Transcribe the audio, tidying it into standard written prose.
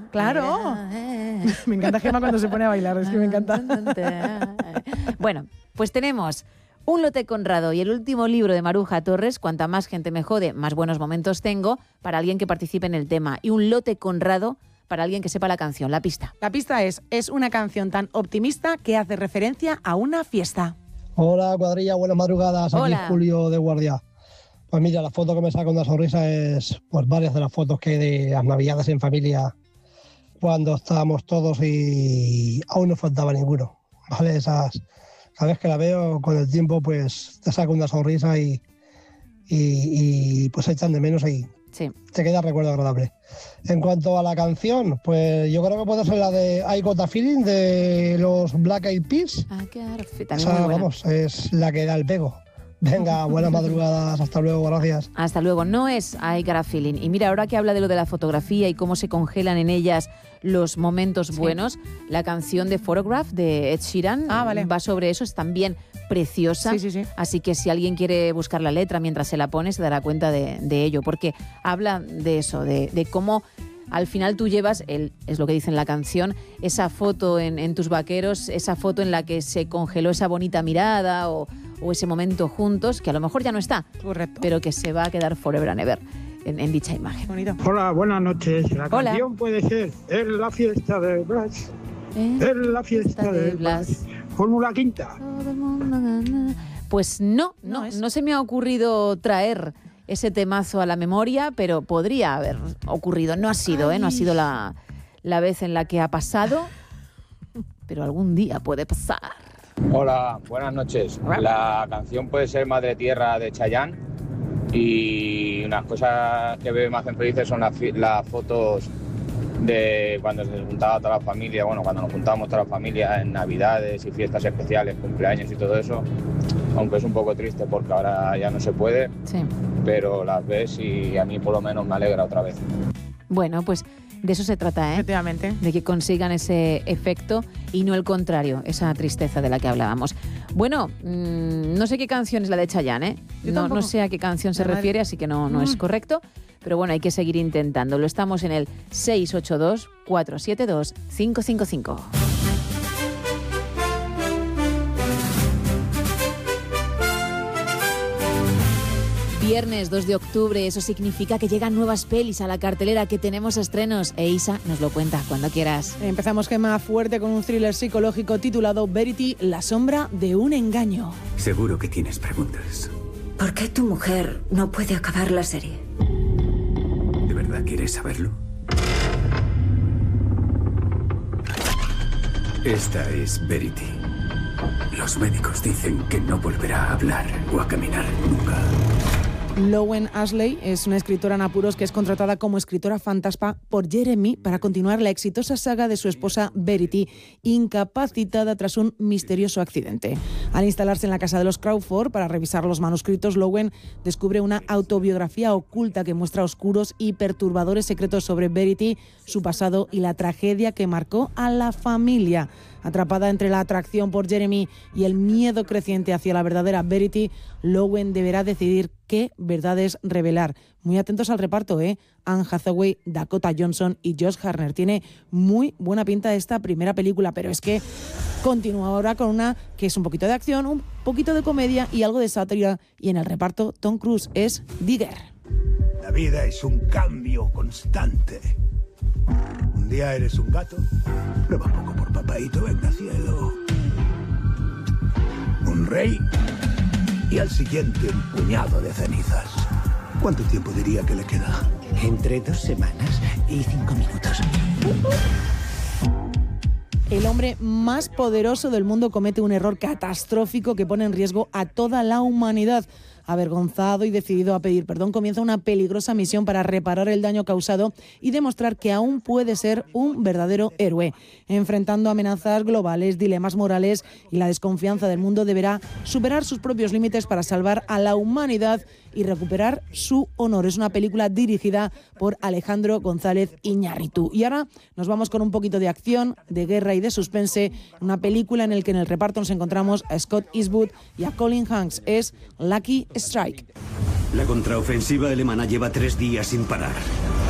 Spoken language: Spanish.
Claro. Me encanta Gemma cuando se pone a bailar, es que me encanta. Bueno, pues tenemos Un lote Conrado y el último libro de Maruja Torres, Cuanta más gente me jode, más buenos momentos tengo, para alguien que participe en el tema. Y Un lote Conrado para alguien que sepa la canción, la pista. La pista es una canción tan optimista que hace referencia a una fiesta. Hola, cuadrilla, buenas madrugadas. Hola. Aquí Julio de Guardia. Pues mira, la foto que me saca una sonrisa es pues varias de las fotos que hay de las navidades en familia cuando estábamos todos y aún no faltaba ninguno. ¿Vale? Esas, cada vez que la veo con el tiempo pues te saca una sonrisa y pues echan de menos y sí, te queda recuerdo agradable. En cuanto a la canción, pues yo creo que puede ser la de I Got a Feeling de los Black Eyed Peas. Esa, vamos, es la que da el pego. Venga, buenas madrugadas, hasta luego, gracias. Hasta luego. No es I Got a Feeling. Y mira, ahora que habla de lo de la fotografía y cómo se congelan en ellas los momentos buenos, la canción de Photograph de Ed Sheeran va sobre eso, es también preciosa. Sí. Así que si alguien quiere buscar la letra mientras se la pone, se dará cuenta de ello, porque habla de eso, de cómo al final tú llevas, es lo que dice en la canción, esa foto en tus vaqueros, esa foto en la que se congeló esa bonita mirada o ese momento juntos, que a lo mejor ya no está. Correcto. Pero que se va a quedar forever and ever en dicha imagen. Bonito. Hola, buenas noches. La Hola. canción puede ser Es la fiesta de Blas. Es la fiesta de Blas. Fórmula Quinta. Pues no se me ha ocurrido traer ese temazo a la memoria, pero podría haber ocurrido. No ha sido, no ha sido la vez en la que ha pasado, pero algún día puede pasar. Hola, buenas noches. La canción puede ser Madre Tierra de Chayanne y unas cosas que me hacen felices son las fotos de cuando se juntaba toda la familia, cuando nos juntábamos toda la familia en Navidades y fiestas especiales, cumpleaños y todo eso, aunque es un poco triste porque ahora ya no se puede, pero las ves y a mí por lo menos me alegra otra vez. Bueno, pues de eso se trata, Efectivamente. De que consigan ese efecto y no el contrario, esa tristeza de la que hablábamos. Bueno, no sé qué canción es la de Chayanne, no sé a qué canción se refiere, así que no es correcto. Pero bueno, hay que seguir intentándolo. Estamos en el 682-472-555. Viernes 2 de octubre, eso significa que llegan nuevas pelis a la cartelera, que tenemos estrenos. E Isa nos lo cuenta cuando quieras. Empezamos, Gemma, fuerte con un thriller psicológico titulado Verity, la sombra de un engaño. Seguro que tienes preguntas. ¿Por qué tu mujer no puede acabar la serie? ¿De verdad quieres saberlo? Esta es Verity. Los médicos dicen que no volverá a hablar o a caminar nunca. Lowen Ashley es una escritora en apuros que es contratada como escritora fantasma por Jeremy para continuar la exitosa saga de su esposa Verity, incapacitada tras un misterioso accidente. Al instalarse en la casa de los Crawford para revisar los manuscritos, Lowen descubre una autobiografía oculta que muestra oscuros y perturbadores secretos sobre Verity, su pasado y la tragedia que marcó a la familia. Atrapada entre la atracción por Jeremy y el miedo creciente hacia la verdadera Verity, Lowen deberá decidir qué verdades revelar. Muy atentos al reparto, Anne Hathaway, Dakota Johnson y Josh Hartnett. Tiene muy buena pinta esta primera película, pero es que continúa ahora con una que es un poquito de acción, un poquito de comedia y algo de sátira. Y en el reparto, Tom Cruise es Digger. La vida es un cambio constante. Un día eres un gato, prueba un poco por papaíto, venga cielo. Un rey y al siguiente un puñado de cenizas. ¿Cuánto tiempo diría que le queda? Entre 2 semanas y 5 minutos. El hombre más poderoso del mundo comete un error catastrófico que pone en riesgo a toda la humanidad. Avergonzado y decidido a pedir perdón, comienza una peligrosa misión para reparar el daño causado y demostrar que aún puede ser un verdadero héroe. Enfrentando amenazas globales, dilemas morales y la desconfianza del mundo, deberá superar sus propios límites para salvar a la humanidad y recuperar su honor. Es una película dirigida por Alejandro González Iñárritu. Y ahora nos vamos con un poquito de acción, de guerra y de suspense. Una película en la que en el reparto nos encontramos a Scott Eastwood y a Colin Hanks. Es Lucky Strike. La contraofensiva alemana lleva 3 días sin parar.